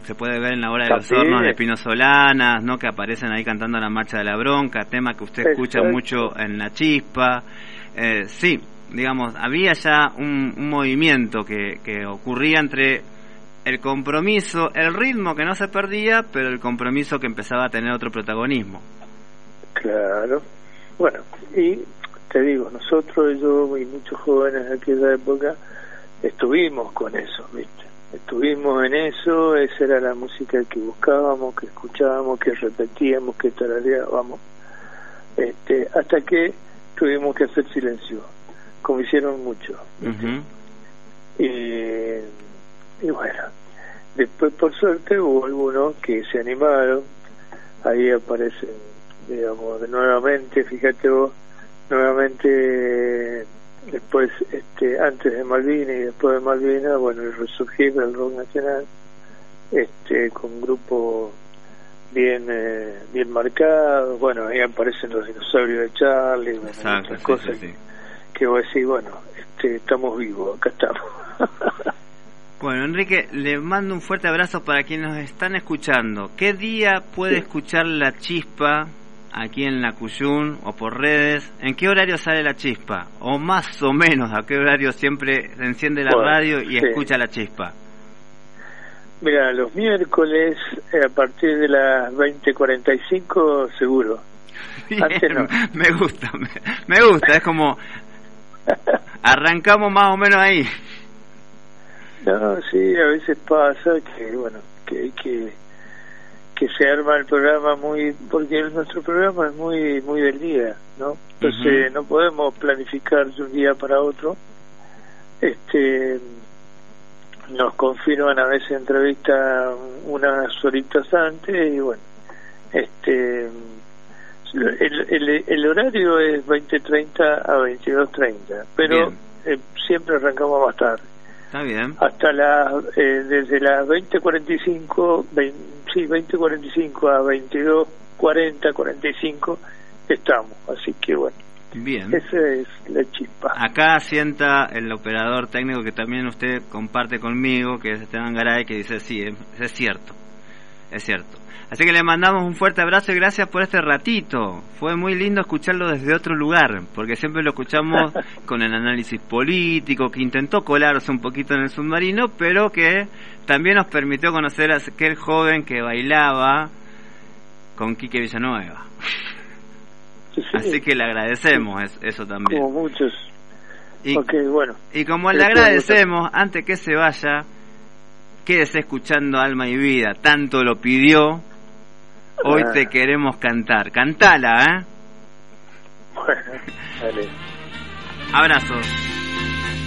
se puede ver en la Hora de los Hornos de Pino Solanas, ¿no? Que aparecen ahí cantando la Marcha de la Bronca, tema que usted escucha mucho en La Chispa. Sí, digamos, había ya un movimiento que ocurría entre el compromiso, el ritmo que no se perdía, pero el compromiso que empezaba a tener otro protagonismo. Claro. Bueno, y te digo, nosotros, yo y muchos jóvenes de aquella época, estuvimos con eso, ¿viste? Estuvimos en eso, esa era la música que buscábamos, que escuchábamos, que repetíamos, que tarareábamos, hasta que tuvimos que hacer silencio, como hicieron muchos. Y bueno, después por suerte hubo algunos que se animaron, ahí aparecen, digamos, nuevamente, fíjate vos, nuevamente después, antes de Malvinas y después de Malvinas, bueno, el resurgir del rock nacional, con grupos bien marcados, bueno, ahí aparecen los Dinosaurios de Charlie, bueno, otras cosas que vos decís, bueno, estamos vivos, acá estamos. Bueno, Enrique, le mando un fuerte abrazo para quienes nos están escuchando. ¿Qué día puede escuchar La Chispa aquí en La Cuyún o por redes? ¿En qué horario sale La Chispa? O más o menos, ¿a qué horario siempre se enciende la radio y escucha La Chispa? Mira, los miércoles a partir de las 20:45 seguro. Bien, antes no. Me gusta, es como arrancamos más o menos ahí. No, sí, a veces pasa que, bueno, que se arma el programa porque nuestro programa es muy del día, ¿no? Entonces no podemos planificar de un día para otro. Nos confirman a veces entrevistas unas horitas antes y bueno, el horario es 20:30 a 22:30, pero siempre arrancamos más tarde. Está bien. Hasta desde las 20:45, 20:45 a 22:40, 45 estamos, así que bueno. Bien. Esa es La Chispa. Acá sienta el operador técnico que también usted comparte conmigo, que es Esteban Garay, que dice sí, es cierto. Así que le mandamos un fuerte abrazo y gracias por este ratito. Fue muy lindo escucharlo desde otro lugar, porque siempre lo escuchamos con el análisis político, que intentó colarse un poquito en el submarino, pero que también nos permitió conocer a aquel joven que bailaba con Quique Villanueva. Sí. Así que le agradecemos eso también. Como muchos. Bueno. Y como le agradecemos, antes que se vaya, quédese escuchando Alma y Vida. Tanto lo pidió, hoy te queremos cantar. Cantala, Bueno, dale. Abrazos.